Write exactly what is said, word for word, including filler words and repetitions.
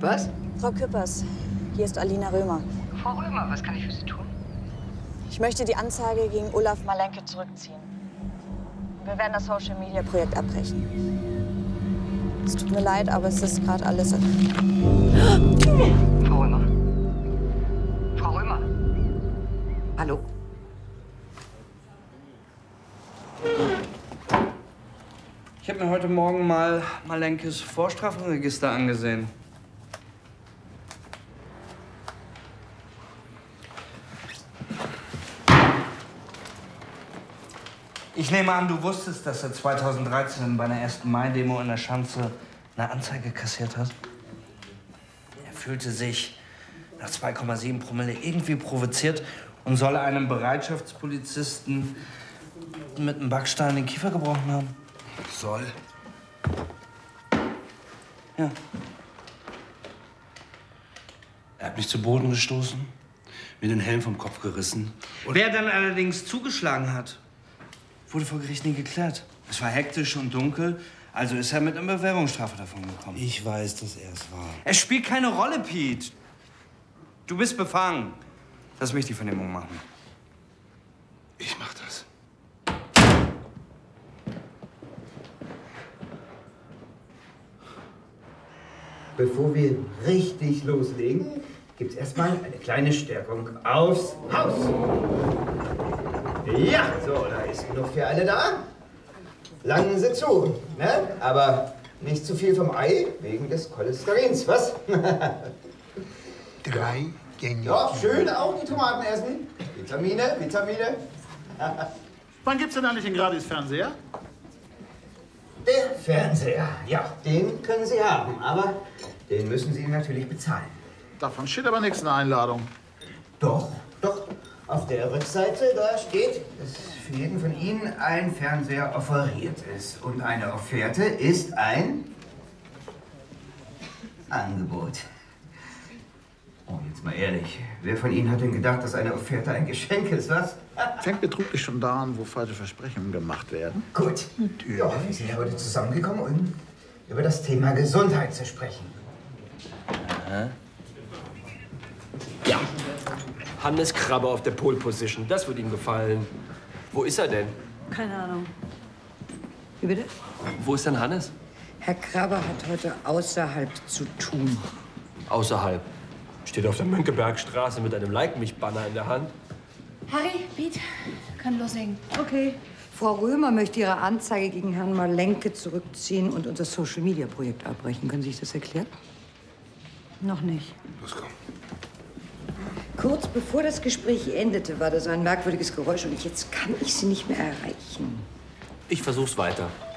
Was? Frau Küppers, hier ist Alina Römer. Frau Römer, was kann ich für Sie tun? Ich möchte die Anzeige gegen Olaf Malenke zurückziehen. Wir werden das Social-Media-Projekt abbrechen. Es tut mir leid, aber es ist gerade alles... Frau Römer? Frau Römer? Hallo? Ich habe mir heute Morgen mal Malenkes Vorstrafenregister angesehen. Ich nehme an, du wusstest, dass er zweitausenddreizehn bei einer ersten Mai-Demo in der Schanze eine Anzeige kassiert hat? Er fühlte sich nach zwei Komma sieben Promille irgendwie provoziert und soll einem Bereitschaftspolizisten mit einem Backstein den Kiefer gebrochen haben. Soll? Ja. Er hat mich zu Boden gestoßen, mir den Helm vom Kopf gerissen. Und wer dann allerdings zugeschlagen hat, wurde vor Gericht nie geklärt. Es war hektisch und dunkel, also ist er mit einer Bewährungsstrafe davon gekommen. Ich weiß, dass er es war. Es spielt keine Rolle, Pete. Du bist befangen. Lass mich die Vernehmung machen. Ich mach das. Bevor wir richtig loslegen, gibt es erstmal eine kleine Stärkung aufs Haus. Ja, so, da ist genug für alle da. Langen Sie zu, ne? Aber nicht zu viel vom Ei, wegen des Cholesterins, was? Drei Gänge. Ja, schön auch die Tomaten essen. Vitamine, Vitamine. Wann gibt's denn eigentlich den Gratis-Fernseher? Der Fernseher, ja, den können Sie haben, aber den müssen Sie natürlich bezahlen. Davon steht aber nichts in der Einladung. Doch, doch. Auf der Rückseite, da steht, dass für jeden von Ihnen ein Fernseher offeriert ist. Und eine Offerte ist ein Angebot. Oh, jetzt mal ehrlich. Wer von Ihnen hat denn gedacht, dass eine Offerte ein Geschenk ist, was? Fängt betrüglich schon da an, wo falsche Versprechungen gemacht werden? Gut. Natürlich. Ja, wir sind ja heute zusammengekommen, um über das Thema Gesundheit zu sprechen. Aha. Ja. Hannes Krabbe auf der Pole Position. Das wird ihm gefallen. Wo ist er denn? Keine Ahnung. Wie bitte? Wo ist denn Hannes? Herr Krabbe hat heute außerhalb zu tun. Außerhalb. Steht auf der Mönckebergstraße mit einem Like-mich-Banner in der Hand. Harry, Piet, kann loslegen. Okay. Frau Römer möchte ihre Anzeige gegen Herrn Malenke zurückziehen und unser Social-Media-Projekt abbrechen. Können Sie sich das erklären? Noch nicht. Los, komm. Kurz bevor das Gespräch endete, war da so ein merkwürdiges Geräusch und jetzt kann ich Sie nicht mehr erreichen. Ich versuch's weiter.